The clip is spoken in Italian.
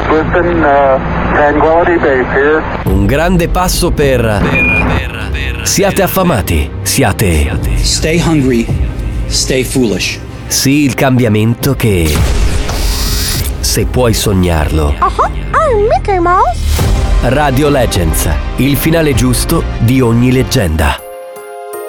Listen, Tranquility Base here. Un grande passo per siate affamati, siate Stay hungry, stay foolish. sì il cambiamento che se puoi sognarlo. I'm Mickey Mouse. Radio Legends, il finale giusto di ogni leggenda.